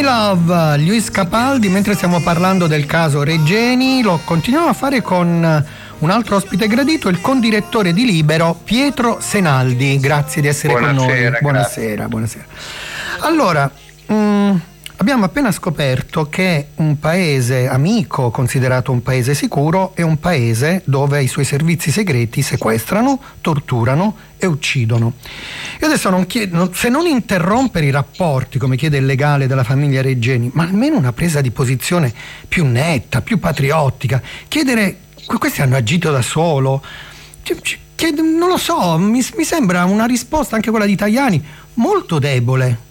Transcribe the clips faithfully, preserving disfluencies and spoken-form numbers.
Me Love, Luis Capaldi. Mentre stiamo parlando del caso Regeni, lo continuiamo a fare con un altro ospite gradito, il condirettore di Libero, Pietro Senaldi. Grazie di essere buonasera, con noi. Buonasera, grazie. buonasera. Allora, mh, abbiamo appena scoperto che un paese amico, considerato un paese sicuro, è un paese dove i suoi servizi segreti sequestrano, torturano e uccidono. Io adesso non chiedo, se non interrompere i rapporti, come chiede il legale della famiglia Regeni, ma almeno una presa di posizione più netta, più patriottica. Chiedere, questi hanno agito da solo, chiede, non lo so, mi, mi sembra una risposta, anche quella di Tajani, molto debole.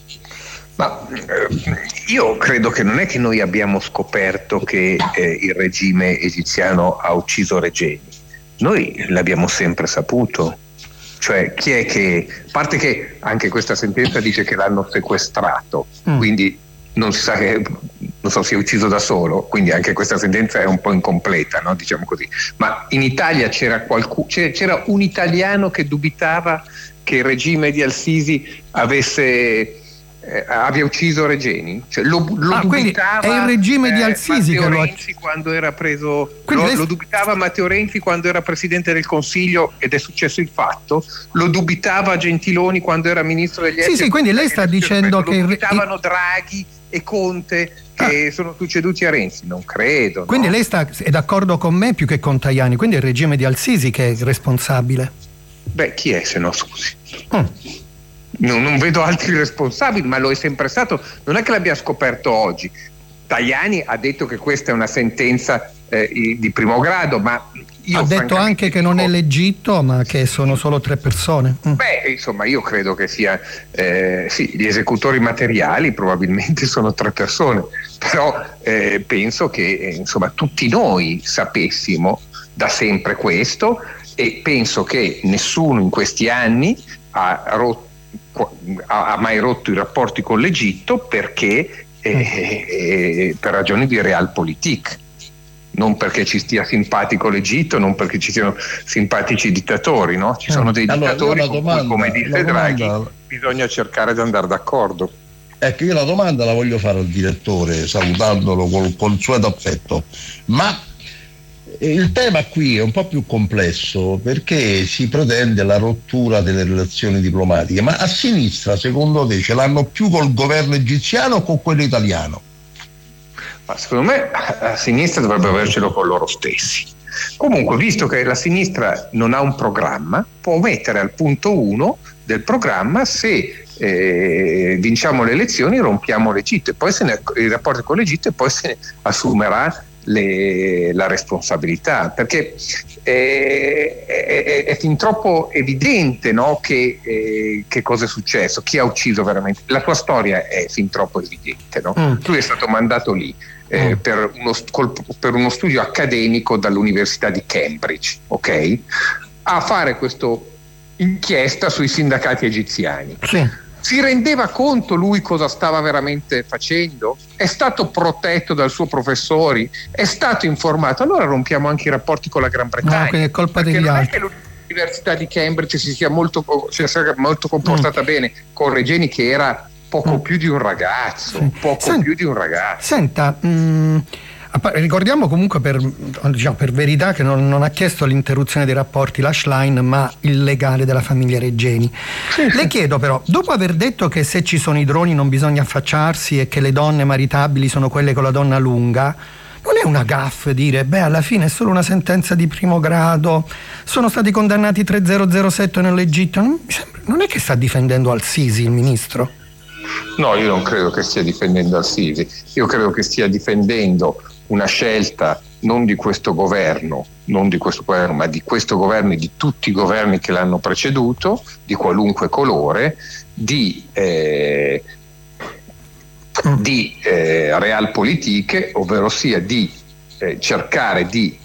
Ma eh, io credo che non è che noi abbiamo scoperto che eh, il regime egiziano ha ucciso Regeni, noi l'abbiamo sempre saputo. Cioè, chi è che, a parte che anche questa sentenza dice che l'hanno sequestrato, mm. quindi non si sa che, non so, si è ucciso da solo, quindi anche questa sentenza è un po' incompleta, no? Diciamo così. Ma in Italia c'era qualcuno, c'era un italiano che dubitava che il regime di Al-Sisi avesse eh, abbia ucciso Regeni, cioè lo, lo ah, dubitava è il regime eh, di Al-Sisi Matteo che lo ha... Renzi quando era preso lo, lei... lo dubitava Matteo Renzi quando era presidente del Consiglio ed è successo il fatto, lo dubitava Gentiloni quando era ministro degli esteri. Sì, sì, quindi lei sta dicendo lo che lo dubitavano Draghi e Conte che ah. sono succeduti a Renzi, non credo. Quindi no? lei sta, è d'accordo con me più che con Tajani, quindi è il regime di Al-Sisi che è responsabile. Beh, chi è se no, scusi? Mm. Non, non vedo altri responsabili, ma lo è sempre stato, non è che l'abbia scoperto oggi. Tajani ha detto che questa è una sentenza eh, di primo grado, ma io ha detto anche che non è l'Egitto, ma che sono solo tre persone. Mm. Beh, insomma, io credo che sia eh, sì, gli esecutori materiali probabilmente sono tre persone, però eh, penso che eh, insomma tutti noi sapessimo da sempre questo, e penso che nessuno in questi anni ha rotto ha mai rotto i rapporti con l'Egitto perché eh, eh, per ragioni di realpolitik, non perché ci stia simpatico l'Egitto, non perché ci siano simpatici dittatori, no? Ci sono dei allora, dittatori con domanda, cui, come dice Draghi, domanda... bisogna cercare di andare d'accordo. Ecco, io la domanda la voglio fare al direttore, salutandolo col consueto affetto, ma il tema qui è un po' più complesso perché si pretende la rottura delle relazioni diplomatiche, ma a sinistra secondo te ce l'hanno più col governo egiziano o con quello italiano? Ma secondo me a sinistra dovrebbe avercelo con loro stessi. Comunque, visto che la sinistra non ha un programma, può mettere al punto uno del programma: se eh, vinciamo le elezioni rompiamo l'Egitto, e poi se ne, i rapporti con l'Egitto, e poi se ne assumerà Le, la responsabilità, perché è, è, è fin troppo evidente, no, che, eh, che cosa è successo, chi ha ucciso veramente. La tua storia è fin troppo evidente, no? Mm. Tu è stato mandato lì eh, mm. per, uno, col, per uno studio accademico dall'Università di Cambridge, ok? A fare questa inchiesta sui sindacati egiziani. Sì. Si rendeva conto lui cosa stava veramente facendo? È stato protetto dal suo professori? È stato informato? Allora rompiamo anche i rapporti con la Gran Bretagna. No, quindi è colpa perché degli non altri. è che l'Università di Cambridge si sia molto, sia molto comportata mm. bene con Regeni, che era poco mm. più di un ragazzo, sì. poco Senta, più di un ragazzo. Senta, mh, ricordiamo comunque per, diciamo, per verità che non, non ha chiesto l'interruzione dei rapporti Lashline, ma il legale della famiglia Regeni. Sì, sì. Le chiedo però, dopo aver detto che se ci sono i droni non bisogna affacciarsi e che le donne maritabili sono quelle con la donna lunga, non è una gaffe dire, beh, alla fine è solo una sentenza di primo grado, sono stati condannati tre zero zero sette nell'Egitto? Non, non è che sta difendendo Al-Sisi il ministro? No, io non credo che stia difendendo Al-Sisi, io credo che stia difendendo una scelta non di questo governo, non di questo governo, ma di questo governo e di tutti i governi che l'hanno preceduto, di qualunque colore, di, eh, di eh, realpolitik, ovvero sia di eh, cercare di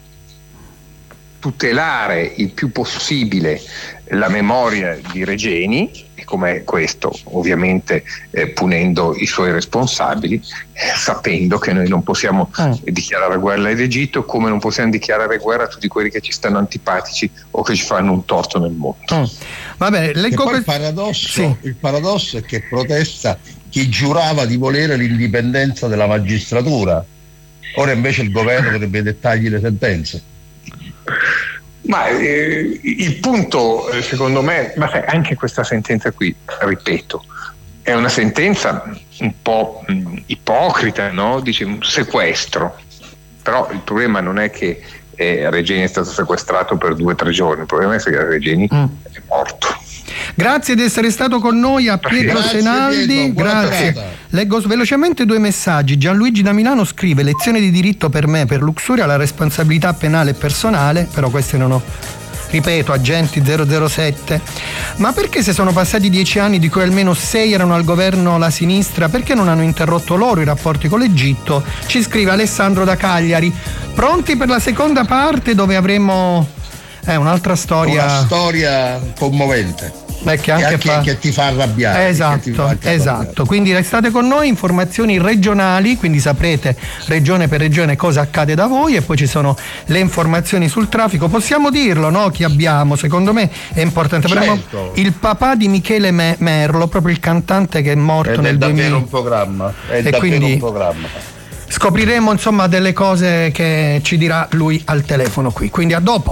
tutelare il più possibile la memoria di Regeni, e come questo, ovviamente eh, punendo i suoi responsabili, eh, sapendo che noi non possiamo eh. dichiarare guerra all'Egitto, come non possiamo dichiarare guerra a tutti quelli che ci stanno antipatici o che ci fanno un torto nel mondo. Oh. Va bene, leggo poi que- il paradosso, sì. il paradosso è che protesta chi giurava di volere l'indipendenza della magistratura. Ora invece il governo dovrebbe dettargli le sentenze. Ma eh, il punto, eh, secondo me, ma sai, anche questa sentenza qui, ripeto, è una sentenza un po' mh, ipocrita, no? Dice un sequestro, però il problema non è che eh, Regeni è stato sequestrato per due o tre giorni, il problema è che Regeni mm. è morto. Grazie di essere stato con noi a Pietro Grazie, Senaldi. Pietro, Grazie. serata. Leggo velocemente due messaggi. Gianluigi da Milano scrive: lezione di diritto per me, per Luxuria, la responsabilità penale e personale, però queste non ho. Ripeto, agenti zero zero sette. Ma perché se sono passati dieci anni, di cui almeno sei erano al governo la sinistra, perché non hanno interrotto loro i rapporti con l'Egitto? Ci scrive Alessandro da Cagliari. Pronti per la seconda parte dove avremo eh, un'altra storia. Una storia commovente. Beh, che, anche che, fa... che ti fa arrabbiare. Esatto, fa esatto. arrabbiare. Quindi restate con noi, informazioni regionali, quindi saprete regione per regione cosa accade da voi, e poi ci sono le informazioni sul traffico. Possiamo dirlo, no? Chi abbiamo? Secondo me è importante. Avremo certo. il papà di Michele Me- Merlo, proprio il cantante che è morto Ed nel è davvero duemila. un programma. È e davvero quindi un programma. Scopriremo insomma delle cose che ci dirà lui al telefono qui. Quindi a dopo.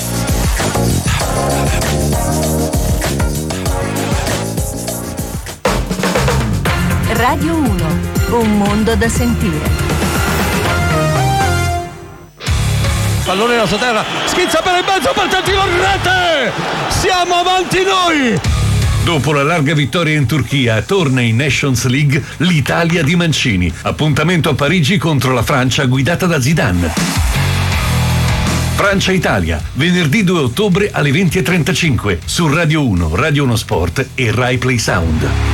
Radio uno, un mondo da sentire. Pallone da terra, schizza per il mezzo per tentativo rete! Siamo avanti noi! Dopo la larga vittoria in Turchia, torna in Nations League l'Italia di Mancini. Appuntamento a Parigi contro la Francia guidata da Zidane. Francia-Italia, venerdì due ottobre alle venti e trentacinque su Radio uno, Radio uno Sport e Rai Play Sound.